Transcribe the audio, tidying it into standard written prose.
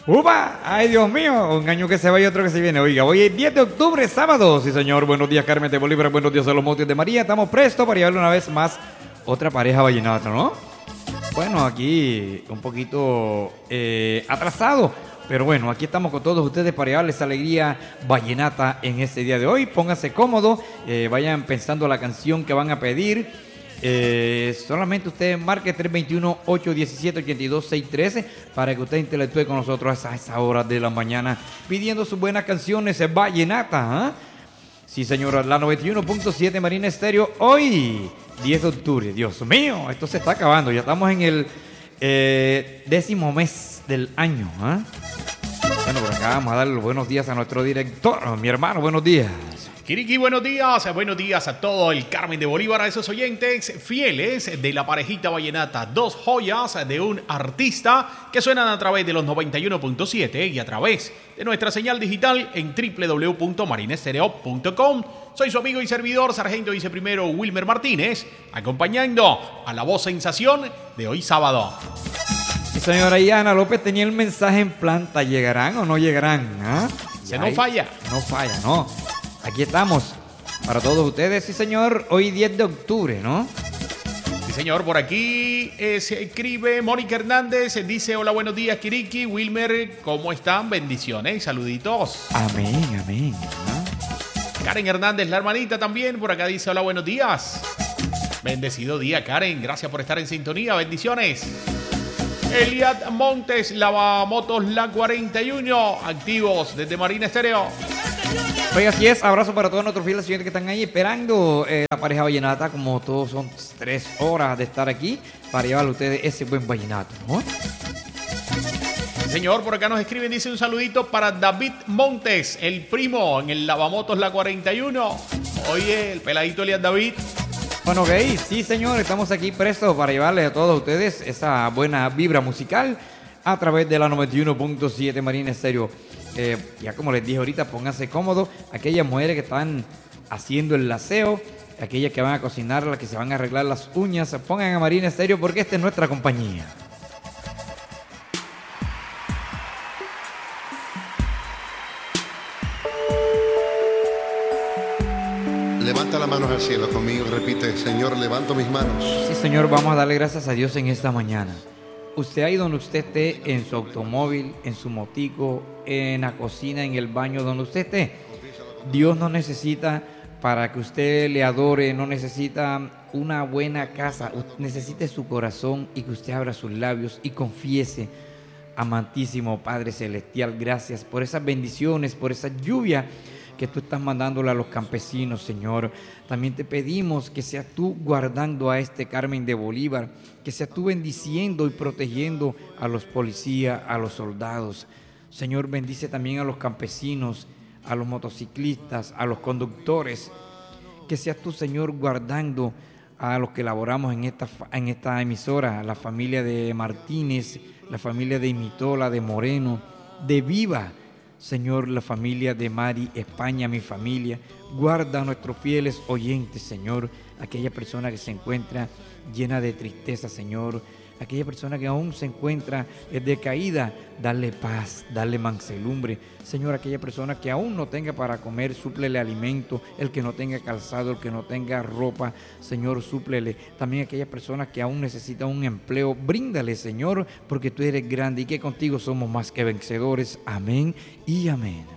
¡Upa! ¡Ay, Dios mío! Un año que se va y otro que se viene. Oiga, hoy es 10 de octubre, sábado. Sí, señor. Buenos días, Carmen de Bolívar. Buenos días a los motes de María. Estamos prestos para llevarle una vez más otra pareja vallenata, ¿no? Bueno, aquí un poquito atrasado. Pero bueno, aquí estamos con todos ustedes para llevarles alegría vallenata en este día de hoy. Pónganse cómodos, vayan pensando la canción que van a pedir. Solamente usted marque 321-817-82613 para que usted interactúe con nosotros a esa hora de la mañana pidiendo sus buenas canciones vallenata. Sí, señora, la 91.7 Marina Estéreo. Hoy, 10 de octubre. Dios mío, esto se está acabando. Ya estamos en el 10º mes del año. Bueno, por acá vamos a darle los buenos días a nuestro director, mi hermano. Buenos días. Kiriki, buenos días a todo el Carmen de Bolívar, a esos oyentes fieles de la parejita vallenata, dos joyas de un artista que suenan a través de los 91.7 y a través de nuestra señal digital en www.marinestereo.com. Soy su amigo y servidor, sargento viceprimero Wilmer Martínez, acompañando a la voz sensación de hoy sábado. Sí, señora Iana López tenía el mensaje en planta, ¿llegarán o no llegarán? No falla. No falla, no. Aquí estamos para todos ustedes, sí señor, hoy 10 de octubre, ¿no? Sí señor, por aquí se escribe Mónica Hernández, dice hola, buenos días Kiriki, Wilmer, ¿cómo están? Bendiciones, saluditos. Amén, amén. Karen Hernández, la hermanita también, por acá dice hola, buenos días. Bendecido día Karen, gracias por estar en sintonía, bendiciones. Eliad Montes, Lavamotos La 41, activos desde Marina Estéreo. Oiga, así es, abrazo para todos nuestros fieles oyentes que están ahí esperando la pareja vallenata, como todos son 3 horas de estar aquí para llevarle a ustedes ese buen vallenato, ¿no? Señor, por acá nos escriben, dice un saludito para David Montes, el primo en el Lavamotos La 41. Oye, el peladito Elias David. Bueno, ok, sí señor, estamos aquí prestos para llevarles a todos ustedes esa buena vibra musical a través de la 91.7 Marina Estéreo. Ya como les dije ahorita, pónganse cómodos. Aquellas mujeres que están haciendo el aseo, aquellas que van a cocinar, las que se van a arreglar las uñas, pongan a Marina Estéreo porque esta es nuestra compañía. Levanta las manos al cielo conmigo, repite, Señor, levanto mis manos. Sí, Señor, vamos a darle gracias a Dios en esta mañana. Usted ahí donde usted esté, en su automóvil, en su motico, en la cocina, en el baño, donde usted esté, Dios no necesita para que usted le adore, no necesita una buena casa, necesita su corazón y que usted abra sus labios y confiese, amantísimo Padre Celestial, gracias por esas bendiciones, por esa lluvia que tú estás mandándole a los campesinos, Señor. También te pedimos que seas tú guardando a este Carmen de Bolívar, que seas tú bendiciendo y protegiendo a los policías, a los soldados. Señor, bendice también a los campesinos, a los motociclistas, a los conductores. Que seas tú, Señor, guardando a los que laboramos en esta emisora, la familia de Martínez, la familia de Imitola, de Moreno, de Viva. Señor, la familia de Mari España, mi familia, guarda a nuestros fieles oyentes, Señor, aquella persona que se encuentra llena de tristeza, Señor, aquella persona que aún se encuentra decaída, dale paz, dale mansedumbre, Señor, aquella persona que aún no tenga para comer, súplele alimento, el que no tenga calzado, el que no tenga ropa, Señor, súplele, también aquella persona que aún necesita un empleo, bríndale, Señor, porque tú eres grande y que contigo somos más que vencedores, amén y amén.